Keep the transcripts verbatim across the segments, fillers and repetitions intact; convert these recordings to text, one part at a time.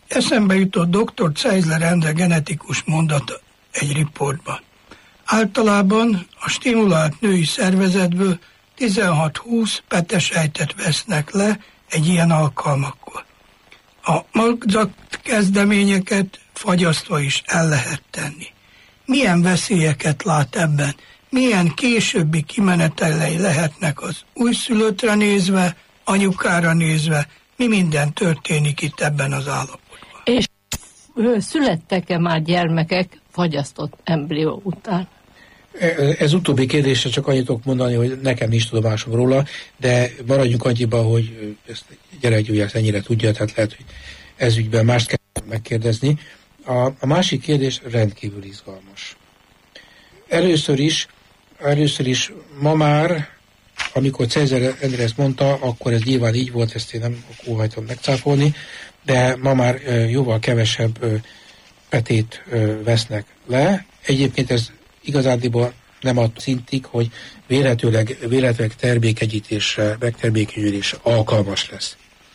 Eszembe jutott doktor Zeisler Endre genetikus mondata egy riportban. Általában a stimulált női szervezetből tizenhat-húsz petesejtet vesznek le egy ilyen alkalmakkor. A magzat kezdeményeket fagyasztva is el lehet tenni. Milyen veszélyeket lát ebben? Milyen későbbi kimenetelei lehetnek az újszülöttre nézve, anyukára nézve? Mi minden történik itt ebben az állapotban? És születtek-e már gyermekek fagyasztott embrió után? Ez utóbbi kérdésre csak annyit tudok mondani, hogy nekem nincs tudomásom róla, de maradjunk annyiban, hogy ezt gyerekgyógyász ennyire tudja, tehát lehet, hogy ez ügyben mást kell megkérdezni. A, a másik kérdés rendkívül izgalmas. Először is, először is ma már, amikor Zeisler Endre ezt mondta, akkor ez nyilván így volt, ezt én nem óhajtom megcáfolni, de ma már jóval kevesebb petét vesznek le. Egyébként ez igazándiból nem ad szintig, hogy véletőleg, véletőleg termékenyítésre, megtermékenyülésre alkalmas lesz.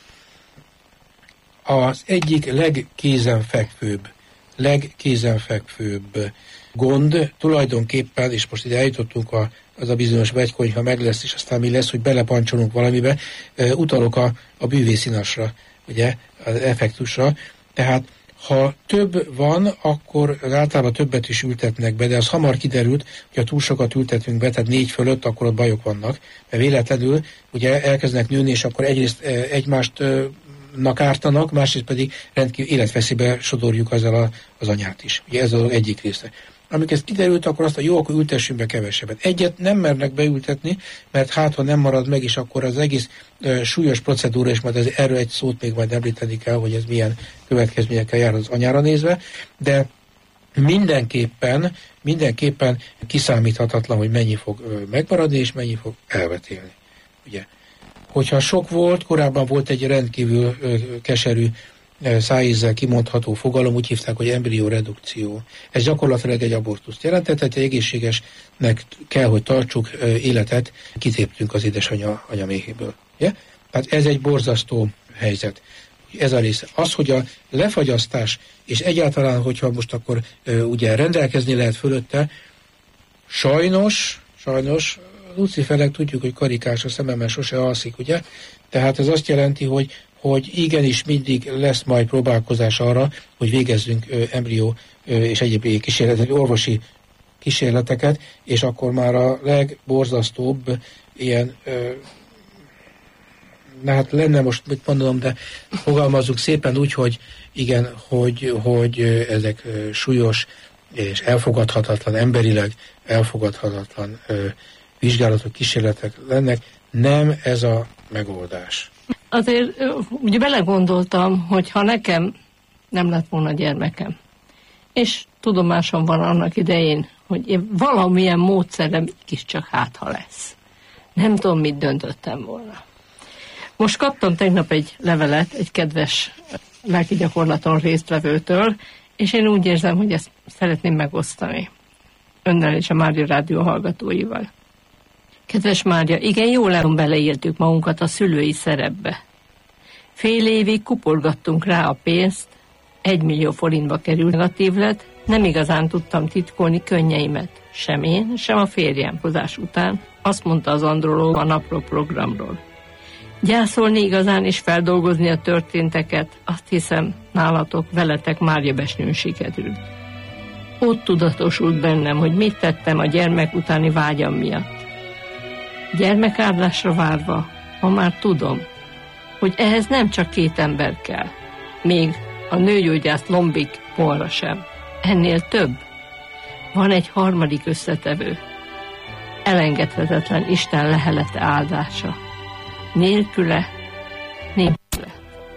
Az egyik legkézenfekvőbb, legkézenfekvőbb gond tulajdonképpen, és most ide eljutottunk a, az a bizonyos vegykonyha meg lesz, és aztán mi lesz, hogy belepancsolunk valamibe, utalok a, a bűvészinasra, ugye, az effektusra, tehát ha több van, akkor általában többet is ültetnek be, de az hamar kiderült, hogy ha túl sokat ültetünk be, tehát négy fölött, akkor ott bajok vannak, mert véletlenül ugye elkezdenek nőni, és akkor egyrészt egymástnak ártanak, másrészt pedig rendkívül életveszélybe sodorjuk ezzel a, az anyát is. Ugye ez az egyik része. Amikor ez kiderült, akkor azt a jó, akkor ültessünk be kevesebbet. Egyet nem mernek beültetni, mert hát, ha nem marad meg, és akkor az egész e, súlyos procedúra, és majd ez, erről egy szót még majd említeni kell, hogy ez milyen következményekkel jár az anyára nézve, de mindenképpen, mindenképpen kiszámíthatatlan, hogy mennyi fog ö, megmaradni, és mennyi fog elvetélni. Ugye? Hogyha sok volt, korábban volt egy rendkívül ö, keserű szájízzel kimondható fogalom, úgy hívták, hogy embrióredukció. Ez gyakorlatilag egy abortuszt jelentett, tehát egy egészségesnek kell, hogy tartsuk életet, kitéptünk az édesanyja anyaméhéből. Ja? Tehát ez egy borzasztó helyzet. Ez a része. Az, hogy a lefagyasztás, és egyáltalán, hogyha most akkor ugye rendelkezni lehet fölötte, sajnos, sajnos, Lucifernek tudjuk, hogy karikás a szememmel sose alszik, ugye? Tehát ez azt jelenti, hogy hogy igenis mindig lesz majd próbálkozás arra, hogy végezzünk ö, embrió ö, és egyéb kísérletek, orvosi kísérleteket, és akkor már a legborzasztóbb ilyen, ö, na hát lenne most mit mondanom, de fogalmazzuk szépen úgy, hogy igen, hogy, hogy ezek ö, súlyos és elfogadhatatlan, emberileg elfogadhatatlan ö, vizsgálatok, kísérletek lennek. Nem ez a megoldás. Azért ugye belegondoltam, hogy ha nekem nem lett volna gyermekem, és tudomásom van annak idején, hogy én valamilyen módszerem kis csak hátha lesz. Nem tudom, mit döntöttem volna. Most kaptam tegnap egy levelet egy kedves lelki gyakorlaton résztvevőtől, és én úgy érzem, hogy ezt szeretném megosztani önnel és a Mária Rádió hallgatóival. Kedves Mária, igen, jól elon beleéltük magunkat a szülői szerepbe. Fél évig kuporgattunk rá a pénzt, egy millió forintba kerül negatív lett, nem igazán tudtam titkolni könnyeimet. Sem én, sem a férjem hozás után, azt mondta az andrológ a napló programról. Gyászolni igazán és feldolgozni a történteket, azt hiszem, nálatok, veletek Mária Besnőn sikerült. Ott tudatosult bennem, hogy mit tettem a gyermek utáni vágyam miatt. Gyermekárdásra várva, ma már tudom, hogy ehhez nem csak két ember kell, még a nőgyógyász lombik polra sem. Ennél több. Van egy harmadik összetevő. Elengedhetetlen Isten lehelete áldása. Nélküle nincs le.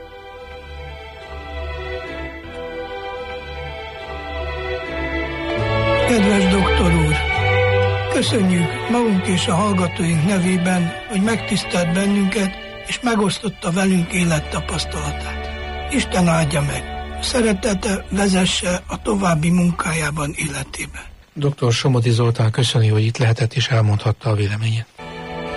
Kedves doktor úr! Köszönjük magunk és a hallgatóink nevében, hogy megtisztelt bennünket, és megosztotta velünk élettapasztalatát. Isten áldja meg! Szeretete vezesse a további munkájában, életében. doktor Somogyi Zoltán köszöni, hogy itt lehetett és elmondhatta a véleményét.